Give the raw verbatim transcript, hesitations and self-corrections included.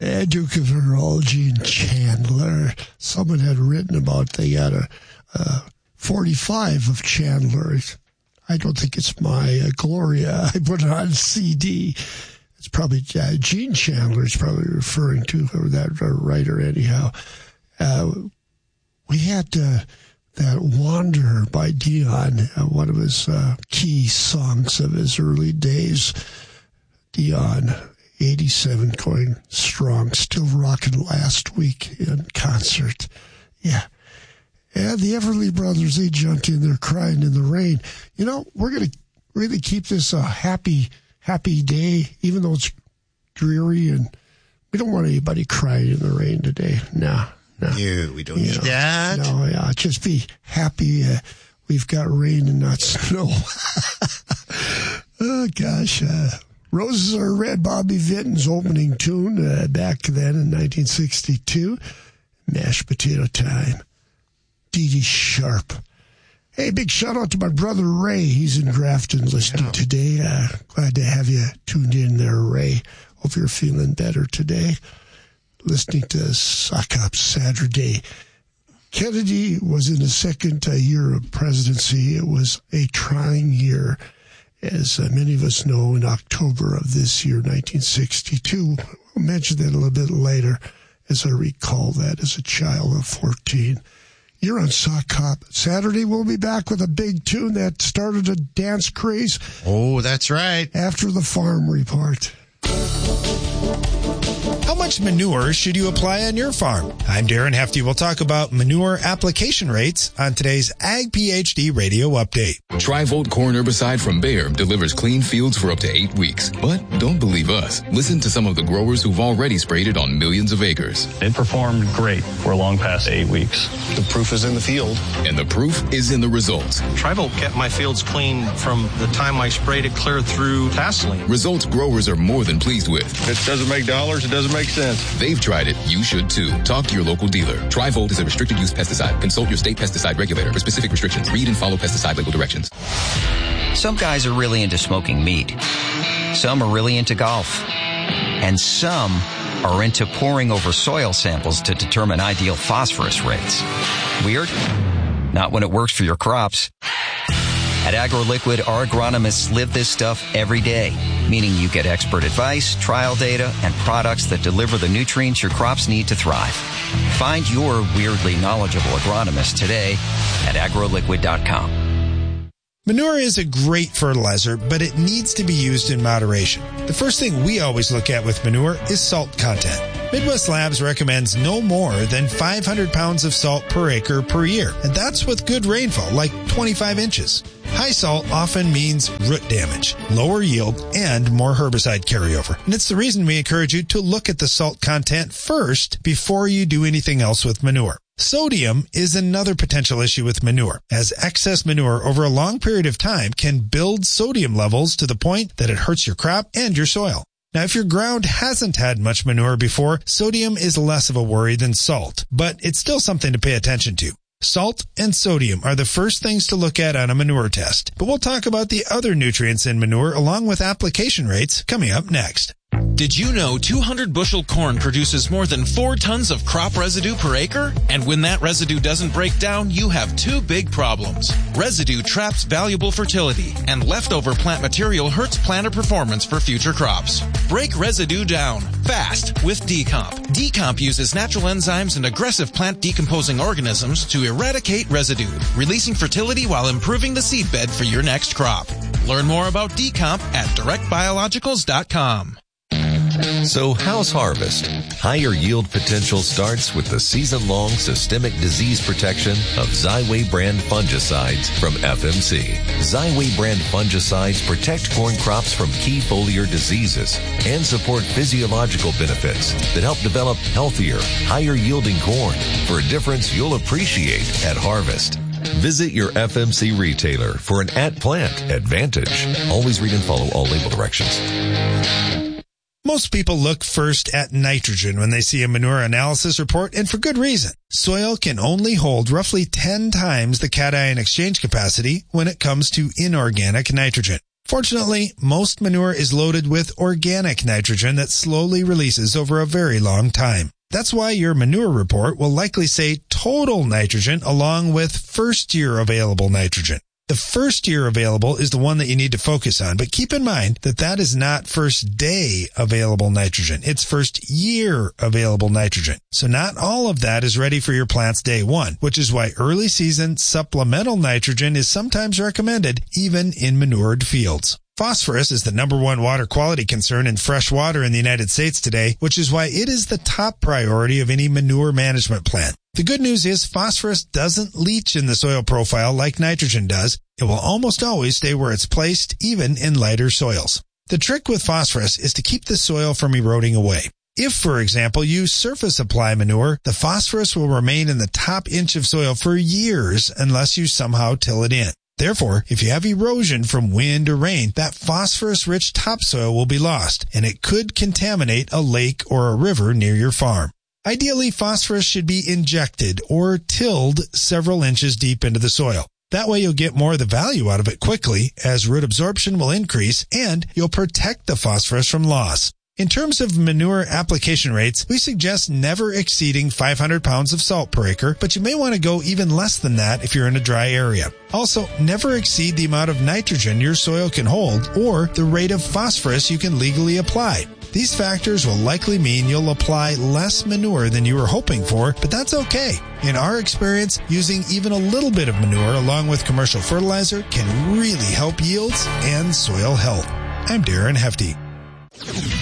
Uh, Duke of Earl, Gene Chandler. Someone had written about they got a, a forty-five of Chandler's. I don't think it's my uh, Gloria. I put it on C D. It's probably uh, Gene Chandler is probably referring to or that uh, writer anyhow. Uh, we had uh, that Wanderer by Dion, uh, one of his uh, key songs of his early days. Dion, eighty-seven, going strong, still rocking last week in concert. Yeah. And the Everly Brothers, they jumped in there crying in the rain. You know, we're going to really keep this a happy, happy day, even though it's dreary, and we don't want anybody crying in the rain today. No, no. No, we don't you need know, that. No, yeah, just be happy uh, we've got rain and not snow. Oh, gosh. Uh, Roses Are Red, Bobby Vinton's opening tune uh, back then in nineteen sixty-two. Mashed Potato Time. Dee Dee Sharp. Hey, big shout out to my brother Ray. He's in Grafton listening yeah. today. Uh, glad to have you tuned in there, Ray. Hope you're feeling better today. Listening to Sock Up Saturday. Kennedy was in his second uh, year of presidency. It was a trying year. As uh, many of us know, in October of this year, nineteen sixty-two, we'll mention that a little bit later, as I recall that as a child of fourteen. You're on Sock Hop Saturday. We'll be back with a big tune that started a dance craze. Oh, that's right. After the Farm Report. How much manure should you apply on your farm? I'm Darren Hefty. We'll talk about manure application rates on today's Ag PhD Radio Update. Tri-Volt corn herbicide from Bayer delivers clean fields for up to eight weeks. But don't believe us. Listen to some of the growers who've already sprayed it on millions of acres. It performed great. We're long past eight weeks. The proof is in the field. And the proof is in the results. Tri-Volt kept my fields clean from the time I sprayed it clear through tasseling. Results growers are more than pleased with. If it doesn't make dollars, it doesn't make sense. They've tried it. You should too. Talk to your local dealer. Tri-Volt is a restricted use pesticide. Consult your state pesticide regulator for specific restrictions. Read and follow pesticide label directions. Some guys are really into smoking meat. Some are really into golf. And some are into poring over soil samples to determine ideal phosphorus rates. Weird? Not when it works for your crops. At AgroLiquid, our agronomists live this stuff every day, meaning you get expert advice, trial data, and products that deliver the nutrients your crops need to thrive. Find your weirdly knowledgeable agronomist today at agro liquid dot com. Manure is a great fertilizer, but it needs to be used in moderation. The first thing we always look at with manure is salt content. Midwest Labs recommends no more than five hundred pounds of salt per acre per year, and that's with good rainfall, like twenty-five inches. High salt often means root damage, lower yield, and more herbicide carryover. And it's the reason we encourage you to look at the salt content first before you do anything else with manure. Sodium is another potential issue with manure, as excess manure over a long period of time can build sodium levels to the point that it hurts your crop and your soil. Now, if your ground hasn't had much manure before, sodium is less of a worry than salt, but it's still something to pay attention to. Salt and sodium are the first things to look at on a manure test, but we'll talk about the other nutrients in manure along with application rates coming up next. Did you know two hundred bushel corn produces more than four tons of crop residue per acre? And when that residue doesn't break down, you have two big problems. Residue traps valuable fertility, and leftover plant material hurts planter performance for future crops. Break residue down fast with D-Comp. D-Comp uses natural enzymes and aggressive plant decomposing organisms to eradicate residue, releasing fertility while improving the seed bed for your next crop. Learn more about D-Comp at direct biologicals dot com. So how's harvest? Higher yield potential starts with the season-long systemic disease protection of Xyway brand fungicides from F M C. Xyway brand fungicides protect corn crops from key foliar diseases and support physiological benefits that help develop healthier, higher-yielding corn for a difference you'll appreciate at harvest. Visit your F M C retailer for an at-plant advantage. Always read and follow all label directions. Most people look first at nitrogen when they see a manure analysis report, and for good reason. Soil can only hold roughly ten times the cation exchange capacity when it comes to inorganic nitrogen. Fortunately, most manure is loaded with organic nitrogen that slowly releases over a very long time. That's why your manure report will likely say total nitrogen along with first year available nitrogen. The first year available is the one that you need to focus on, but keep in mind that that is not first day available nitrogen. It's first year available nitrogen. So not all of that is ready for your plants day one, which is why early season supplemental nitrogen is sometimes recommended even in manured fields. Phosphorus is the number one water quality concern in fresh water in the United States today, which is why it is the top priority of any manure management plan. The good news is phosphorus doesn't leach in the soil profile like nitrogen does. It will almost always stay where it's placed, even in lighter soils. The trick with phosphorus is to keep the soil from eroding away. If, for example, you surface apply manure, the phosphorus will remain in the top inch of soil for years unless you somehow till it in. Therefore, if you have erosion from wind or rain, that phosphorus-rich topsoil will be lost, and it could contaminate a lake or a river near your farm. Ideally, phosphorus should be injected or tilled several inches deep into the soil. That way you'll get more of the value out of it quickly, as root absorption will increase, and you'll protect the phosphorus from loss. In terms of manure application rates, we suggest never exceeding five hundred pounds of salt per acre, but you may want to go even less than that if you're in a dry area. Also, never exceed the amount of nitrogen your soil can hold or the rate of phosphorus you can legally apply. These factors will likely mean you'll apply less manure than you were hoping for, but that's okay. In our experience, using even a little bit of manure along with commercial fertilizer can really help yields and soil health. I'm Darren Hefty.